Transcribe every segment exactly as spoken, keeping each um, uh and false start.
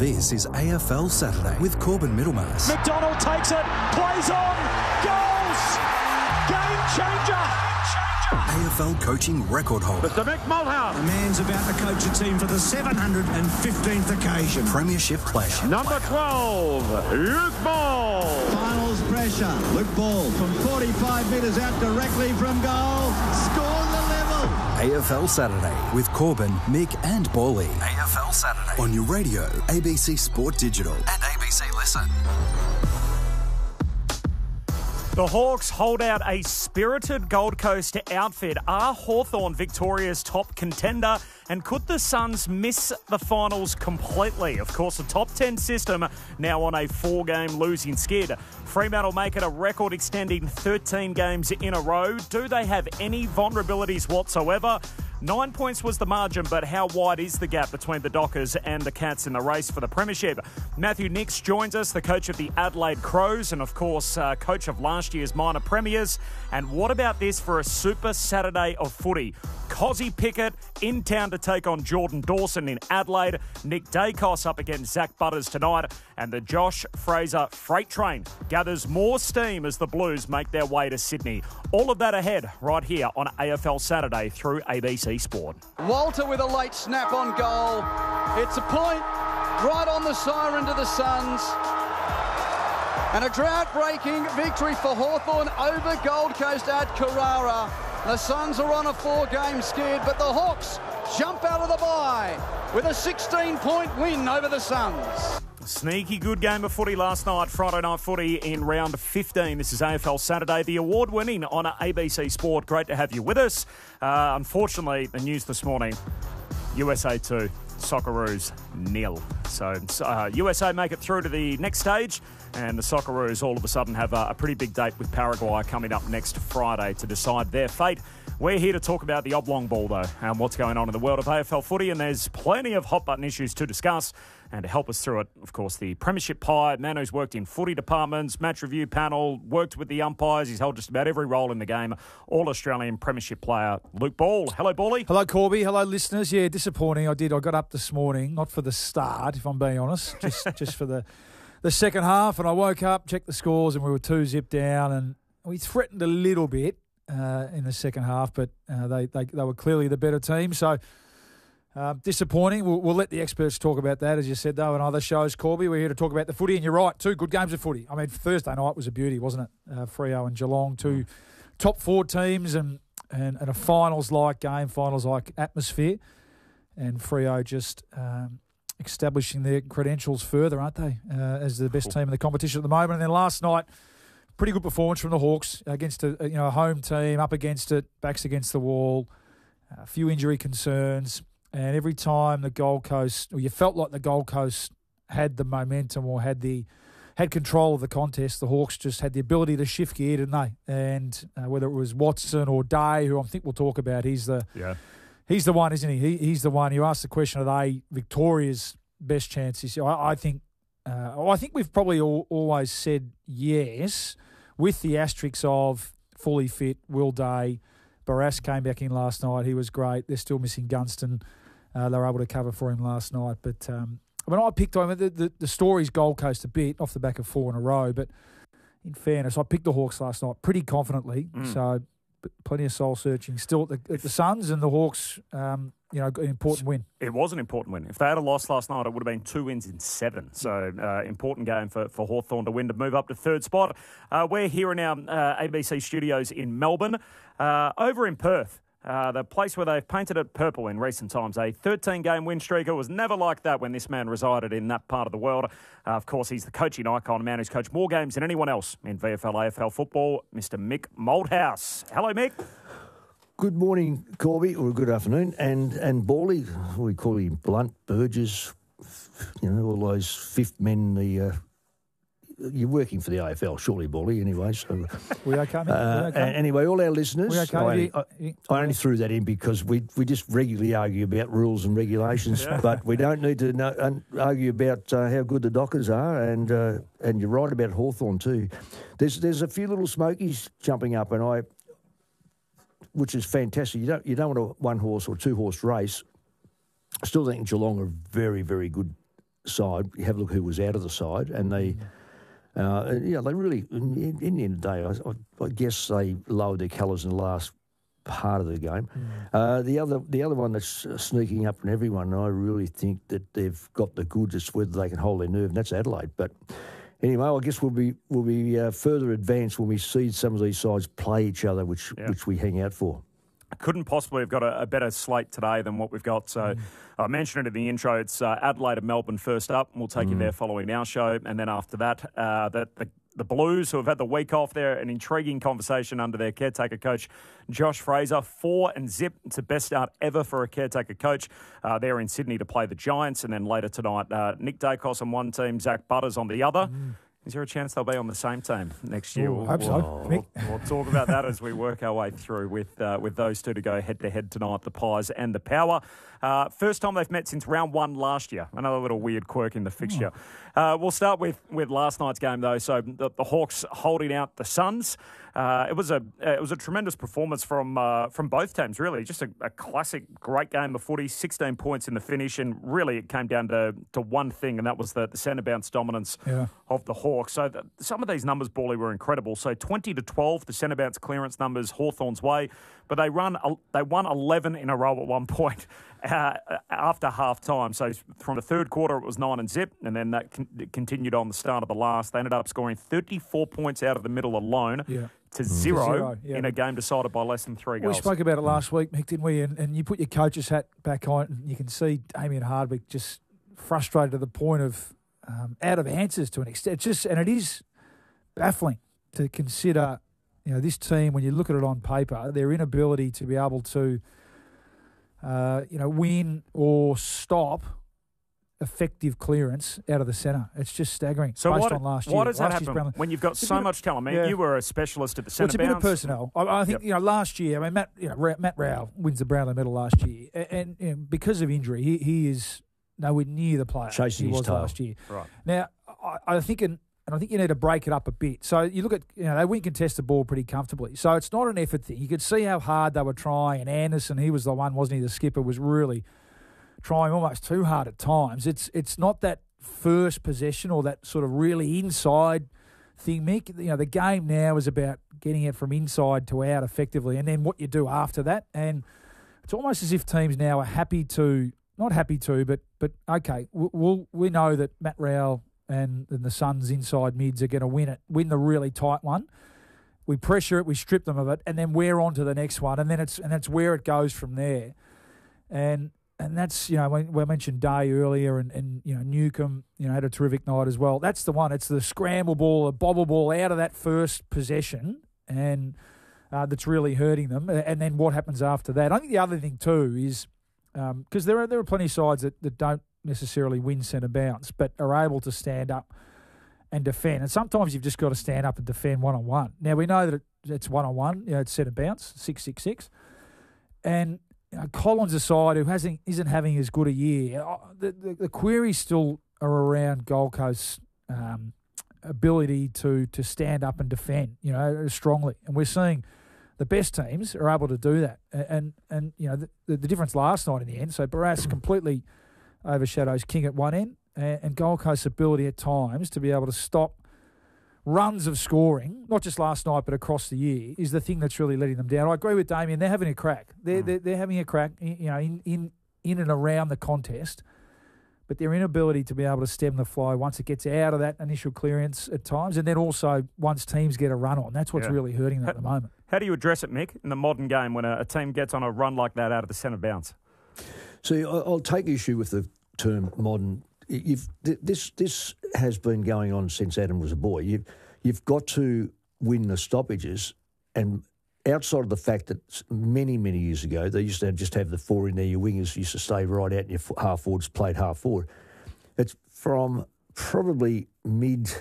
This is A F L Saturday with Corbin Middlemass. McDonald takes it, plays on, goals! Game changer! A F L coaching record holder. Mister Mick Malthouse. The man's about to coach a team for the seven hundred fifteenth occasion. Premiership player. Number twelve, Luke Ball. Finals pressure. Luke Ball from forty-five metres out directly from goal. Score the level. A F L Saturday with Corbin, Mick and Bally. A F L Saturday on your radio, A B C Sport Digital and A B C Listen. The Hawks hold out a spirited Gold Coast outfit. Are Hawthorn Victoria's top contender? And could the Suns miss the finals completely? Of course, the top ten system now on a four-game losing skid. Fremantle make it a record-extending thirteen games in a row. Do they have any vulnerabilities whatsoever? Nine points was the margin, but how wide is the gap between the Dockers and the Cats in the race for the premiership? Matthew Nicks joins us, the coach of the Adelaide Crows and, of course, uh, coach of last year's minor premiers. And what about this for a super Saturday of footy? Cozzy Pickett in town to take on Jordan Dawson in Adelaide. Nick Dacos up against Zach Butters tonight. And the Josh Fraser freight train gathers more steam as the Blues make their way to Sydney. All of that ahead right here on A F L Saturday through A B C Sport. Walter with a late snap on goal. It's a point right on the siren to the Suns. And a drought-breaking victory for Hawthorn over Gold Coast at Carrara. The Suns are on a four-game skid, but the Hawks jump out of the bye with a sixteen-point win over the Suns. Sneaky good game of footy last night, Friday night footy in round fifteen. This is A F L Saturday, the award-winning on A B C Sport. Great to have you with us. Uh, unfortunately, the news this morning, U S A two, Socceroos nil. So uh, U S A make it through to the next stage, and the Socceroos all of a sudden have a, a pretty big date with Paraguay coming up next Friday to decide their fate. We're here to talk about the oblong ball, though, and what's going on in the world of A F L footy, and there's plenty of hot-button issues to discuss. And to help us through it, of course, the Premiership Pie, man who's worked in footy departments, match review panel, worked with the umpires. He's held just about every role in the game. All-Australian Premiership player, Luke Ball. Hello, Bally. Hello, Corby. Hello, listeners. Yeah, disappointing. I did. I got up this morning, not for the start, if I'm being honest, just just for the, the second half. And I woke up, checked the scores, and we were two zip down. And we threatened a little bit uh, in the second half, but uh, they, they, they were clearly the better team. So... Uh, disappointing. We'll, we'll let the experts talk about that, as you said, though, in other shows, Corby. We're here to talk about the footy, and you're right, two good games of footy. I mean, Thursday night was a beauty, wasn't it? Uh, Freo and Geelong, two top four teams, and, and, and a finals-like game, finals-like atmosphere. And Freo just um, establishing their credentials further, aren't they, uh, as the best team in the competition at the moment. And then last night, pretty good performance from the Hawks against a, you know, a home team, up against it, backs against the wall, a few injury concerns. And every time the Gold Coast, or you felt like the Gold Coast had the momentum or had the had control of the contest, the Hawks just had the ability to shift gear, didn't they? And uh, whether it was Watson or Day, who I think we'll talk about, he's the yeah. he's the one, isn't he? he he's the one. You asked the question, are they Victoria's best chances? I, I think uh, I think we've probably all, always said yes, with the asterisks of fully fit, Will Day. Barras came back in last night. He was great. They're still missing Gunston. Uh, they were able to cover for him last night. But um, I mean, I picked on the, the, the story's Gold Coast a bit off the back of four in a row. But in fairness, I picked the Hawks last night pretty confidently. Mm. So plenty of soul searching still at the, at the Suns, and the Hawks, um, you know, an important win. It was an important win. If they had a loss last night, it would have been two wins in seven. So uh, important game for, for Hawthorn to win to move up to third spot. Uh, we're here in our uh, A B C studios in Melbourne. Uh, over in Perth, uh, the place where they've painted it purple in recent times, a thirteen-game win streak. It was never like that when this man resided in that part of the world. Uh, of course, he's the coaching icon, a man who's coached more games than anyone else in V F L, A F L football, Mister Mick Malthouse. Hello, Mick. Good morning, Corby, or good afternoon, and and Bally. We call him Blunt, Burgess, you know, all those fifth men, the... Uh, You're working for the A F L, surely, Bally, anyway. So, we okay, mate? Uh, we okay? Anyway, all our listeners, we okay? I, only, I, I only threw that in because we we just regularly argue about rules and regulations, yeah. But we don't need to know, un, argue about uh, how good the Dockers are, and uh, and you're right about Hawthorn too. There's there's a few little smokies jumping up, and I, which is fantastic. You don't you don't want a one horse or two horse race. I still think Geelong are very very good side, you have a look who was out of the side, and they, uh, yeah, they really, in, in the end of the day, I, I guess they lowered their colours in the last part of the game. Mm. Uh, the other the other one that's sneaking up on everyone, and I really think that they've got the goods, it's whether they can hold their nerve, and that's Adelaide. But anyway, I guess we'll be we'll be uh, further advanced when we see some of these sides play each other, which yeah. which we hang out for. Couldn't possibly have got a, a better slate today than what we've got. So mm. I mentioned it in the intro. It's uh, Adelaide and Melbourne first up. We'll take mm. you there following our show. And then after that, uh, that the, the Blues, who have had the week off there, an intriguing conversation under their caretaker coach, Josh Fraser. Four and zip. It's the best start ever for a caretaker coach. Uh, they're in Sydney to play the Giants. And then later tonight, uh, Nick Dacos on one team, Zach Butters on the other. Mm. Is there a chance they'll be on the same team next year? Ooh, we'll, hope we'll, so. We'll, we'll talk about that as we work our way through with uh, with those two to go head-to-head tonight, the Pies and the Power. Uh, first time they've met since round one last year. Another little weird quirk in the fixture. Oh. Uh, we'll start with, with last night's game, though. So the, the Hawks holding out the Suns. Uh, it was a it was a tremendous performance from uh, from both teams, really. Just a, a classic, great game of footy, sixteen points in the finish, and really it came down to, to one thing, and that was the, the centre bounce dominance yeah. of the Hawks. So the, some of these numbers, Bally, were incredible. So twenty to twelve, the centre bounce clearance numbers, Hawthorn's way, but they run they won eleven in a row at one point uh, after half time. So from the third quarter, it was nine and zip, and then that con- continued on the start of the last. They ended up scoring thirty-four points out of the middle alone. Yeah. To zero, to zero yeah. in a game decided by less than three goals. We spoke about it last week, Mick, didn't we? And, and you put your coach's hat back on, and you can see Damien Hardwick just frustrated to the point of um, out of answers to an extent. It's just, and it is baffling to consider, you know, this team, when you look at it on paper, their inability to be able to, uh, you know, win or stop effective clearance out of the centre. It's just staggering. So based what, on last year. Why does last that happen when you've got so much talent? I mean, yeah. you were a specialist at the centre well, it's a bounce. bit of personnel. I, I think yep. you know last year. I mean, Matt you know, Matt Rowell wins the Brownlow medal last year, and, and you know, because of injury, he, he is nowhere near the player Chasing he his was tail. last year. Right now, I, I think in, and I think you need to break it up a bit. So you look at you know they win contested ball pretty comfortably. So it's not an effort thing. You could see how hard they were trying, and Anderson, he was the one, wasn't he? The skipper was really trying almost too hard at times. It's it's not that first possession or that sort of really inside thing, Mick. You know, the game now is about getting it from inside to out effectively, and then what you do after that. And it's almost as if teams now are happy to, not happy to, but but okay, we'll, we know that Matt Rowell and, and the Suns inside mids are going to win it, win the really tight one. We pressure it, we strip them of it, and then we're on to the next one, and then it's and that's where it goes from there. And And that's, you know, when we mentioned Day earlier and, and, you know, Newcomb, you know, had a terrific night as well. That's the one. It's the scramble ball, the bobble ball out of that first possession and uh, that's really hurting them. And then what happens after that? I think the other thing too is, because um, there are there are plenty of sides that, that don't necessarily win centre bounce but are able to stand up and defend. And sometimes you've just got to stand up and defend one-on-one. Now, we know that it, it's one-on-one, you know, it's centre bounce, six six six. And you know, Collins aside, who hasn't isn't having as good a year, the, the, the queries still are around Gold Coast's um, ability to to stand up and defend, you know, strongly. And we're seeing the best teams are able to do that. And, and, and you know, the, the, the difference last night in the end, so Barras completely overshadows King at one end, and, and Gold Coast's ability at times to be able to stop runs of scoring, not just last night but across the year, is the thing that's really letting them down. I agree with Damien. They're having a crack. They're mm. they're, they're having a crack, you know, in, in in and around the contest, but their inability to be able to stem the flow once it gets out of that initial clearance at times, and then also once teams get a run on, that's what's yeah. really hurting them how, at the moment. How do you address it, Mick, in the modern game when a, a team gets on a run like that out of the centre bounce? See, I'll take issue with the term modern. You've, this this has been going on since Adam was a boy. You've, you've got to win the stoppages, and outside of the fact that many, many years ago, they used to just have the four in there, your wingers used to stay right out and your half forwards played half forward. It's from probably mid-eighties,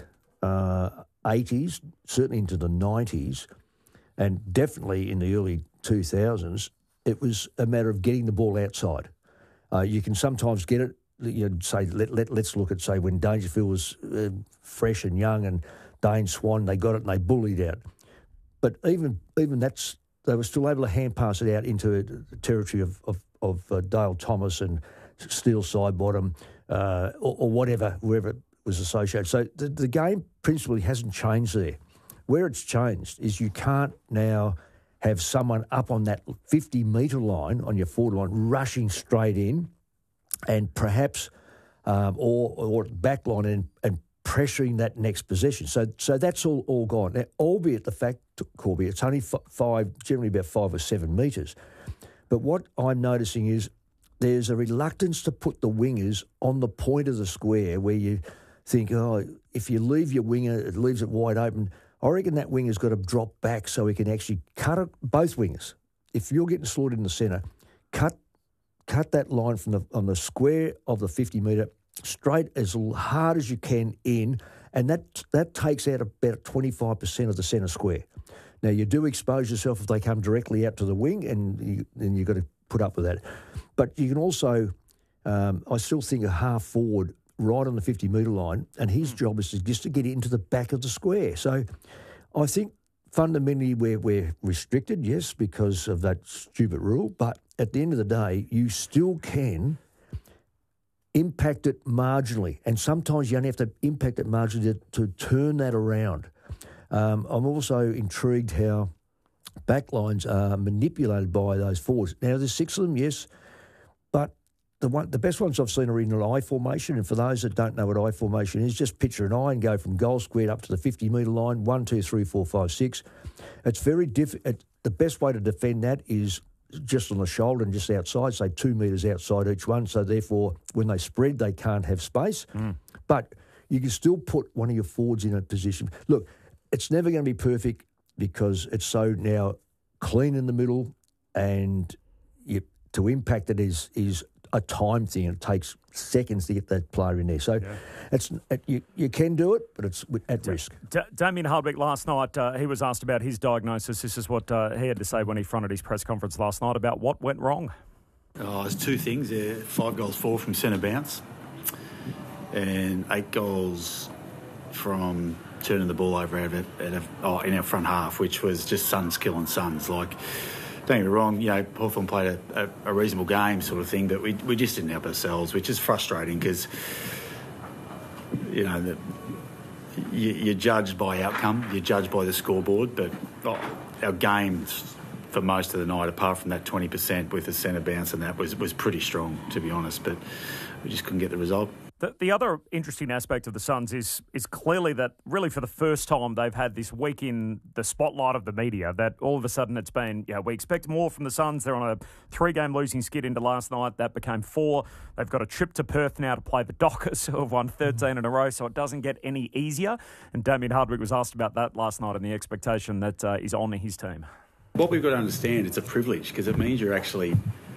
uh, certainly into the nineties, and definitely in the early two thousands, it was a matter of getting the ball outside. Uh, you can sometimes get it. You know, say let, let let's look at say when Dangerfield was uh, fresh and young, and Dane Swan, they got it and they bullied out. But even even that's they were still able to hand pass it out into the territory of of, of uh, Dale Thomas and Steele Sidebottom, uh, or, or whatever, wherever it was associated. So the, the game principally hasn't changed there. Where it's changed is you can't now have someone up on that fifty metre line on your forward line rushing straight in and perhaps um, or or back line and, and pressuring that next possession. So so that's all, all gone. Now, albeit the fact, Corby, it's only f- five, generally about five or seven metres. But what I'm noticing is there's a reluctance to put the wingers on the point of the square where you think, oh, if you leave your winger, it leaves it wide open. I reckon that winger's got to drop back so he can actually cut it, both wingers. If you're getting slaughtered in the centre, cut cut that line from the on the square of the fifty metre straight as hard as you can in, and that that takes out about twenty-five percent of the centre square. Now, you do expose yourself if they come directly out to the wing, and you, then you've got to put up with that. But you can also, um, I still think, a half forward right on the fifty metre line, and his job is to, just to get into the back of the square. So I think fundamentally we're, we're restricted, yes, because of that stupid rule, but at the end of the day, you still can impact it marginally, and sometimes you only have to impact it marginally to, to turn that around. Um, I'm also intrigued how backlines are manipulated by those forwards. Now, there's six of them, yes, but the one, the best ones I've seen are in an I formation, and for those that don't know what I formation is, just picture an I and go from goal squared up to the fifty metre line, one, two, three, four, five, six. It's very difficult. The best way to defend that is just on the shoulder and just outside, say two metres outside each one, so therefore when they spread they can't have space. Mm. But you can still put one of your forwards in a position. Look, it's never going to be perfect because it's so now clean in the middle, and you, to impact it is is a time thing. It takes seconds to get that player in there. So yeah. it's it, you, you can do it, but it's at risk. D- Damien Hardwick last night, uh, he was asked about his diagnosis. This is what uh, he had to say when he fronted his press conference last night about what went wrong. Oh, there's two things there. Five goals, four from centre bounce, and eight goals from turning the ball over at a, at a, oh, in our front half, which was just Suns killing Suns. Like, don't get me wrong, you know, Hawthorn played a, a, a reasonable game sort of thing, but we we just didn't help ourselves, which is frustrating because, you know, the, you, you're judged by outcome, you're judged by the scoreboard, but oh, our games for most of the night, apart from that twenty percent with the centre bounce and that, was, was pretty strong, to be honest, but we just couldn't get the result. The, the other interesting aspect of the Suns is is clearly that really for the first time they've had this week in the spotlight of the media, that all of a sudden it's been, you know, we expect more from the Suns. They're on a three-game losing skid into last night. That became four. They've got a trip to Perth now to play the Dockers, who have won thirteen in a row, so it doesn't get any easier. And Damien Hardwick was asked about that last night and the expectation that uh, is on his team. What we've got to understand, it's a privilege because it means you're actually...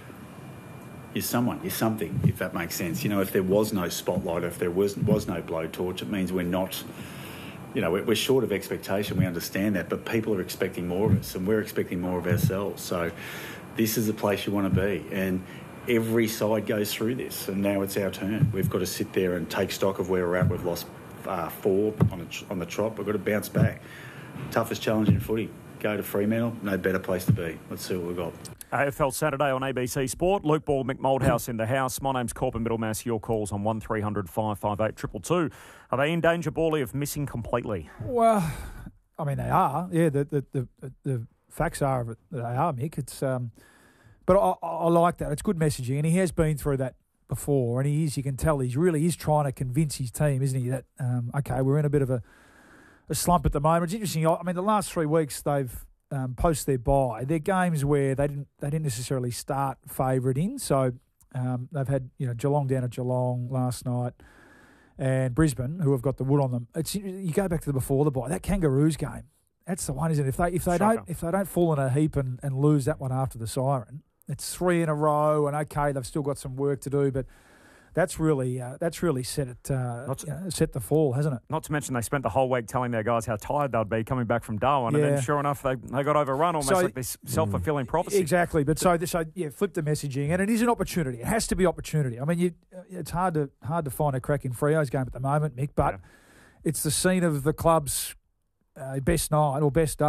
You're someone, you're something, if that makes sense. You know, if there was no spotlight, if there was was no blowtorch, it means we're not, you know, we're, we're short of expectation. We understand that, but people are expecting more of us, and we're expecting more of ourselves. So this is the place you want to be, and every side goes through this, and now it's our turn. We've got to sit there and take stock of where we're at. We've lost uh, four on, a, on the trot. We've got to bounce back. Toughest challenge in footy. Go to Fremantle, no better place to be. Let's see what we've got. A F L Saturday on A B C Sport. Luke Ball, Mick Moldhouse in the house. My name's Corbin Middlemass. Your calls on one three hundred five five eight two two two. Are they in danger, Bally, of missing completely? Well, I mean, they are. Yeah, the the the, the facts are that they are, Mick. It's um, but I, I like that. It's good messaging, and he has been through that before, and he is. You can tell he's really is trying to convince his team, isn't he? That um, okay, we're in a bit of a a slump at the moment. It's interesting. I mean, the last three weeks they've. Um, post their bye, they're games where they didn't they didn't necessarily start favourite in. So um, they've had you know Geelong down at Geelong last night, and Brisbane, who have got the wood on them. It's you go back to the before the bye, that Kangaroos game. That's the one, isn't it? If they if they Shocker. don't if they don't fall in a heap and, and lose that one after the siren, it's three in a row. And okay, they've still got some work to do, but. That's really uh, that's really set it uh, to, you know, set the fall, hasn't it? Not to mention they spent the whole week telling their guys how tired they'd be coming back from Darwin, yeah. and then sure enough they, they got overrun almost so, like this self-fulfilling prophecy. Exactly, but so so yeah, flip the messaging, and it is an opportunity. It has to be opportunity. I mean, you, it's hard to hard to find a crack in Freo's game at the moment, Mick, but yeah. it's the scene of the club's uh, best night or best day.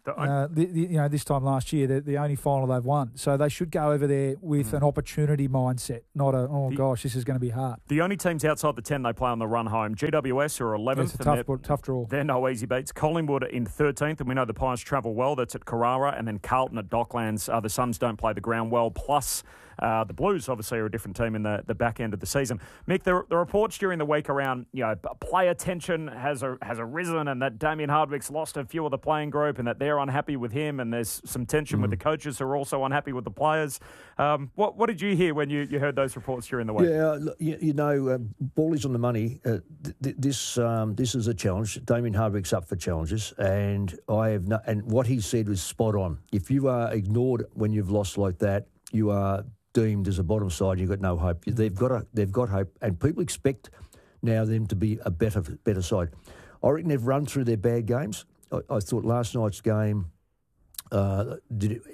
Uh, the, the, you know, this time last year, the, the only final they've won. So they should go over there with mm. an opportunity mindset, not a, oh, the, gosh, this is going to be hard. The only teams outside the ten they play on the run home, G W S, who are eleventh. It's a tough, tough draw. They're no easy beats. Collingwood in thirteenth, and we know the Pies travel well. That's at Carrara, and then Carlton at Docklands. Uh, the Suns don't play the ground well, plus... Uh, the Blues, obviously, are a different team in the, the back end of the season. Mick, the, the reports during the week around, you know, player tension has a, has arisen and that Damien Hardwick's lost a few of the playing group and that they're unhappy with him and there's some tension mm. with the coaches who are also unhappy with the players. Um, what what did you hear when you, you heard those reports during the week? Yeah, you, you know, uh, Ballie's on the money. Uh, th- th- this um, this is a challenge. Damien Hardwick's up for challenges, and I have no, and what he said was spot on. If you are ignored when you've lost like that, you are deemed as a bottom side. You've got no hope. They've got a, they've got hope, and people expect now them to be a better better side. I reckon they've run through their bad games. I, I thought last night's game uh, did it,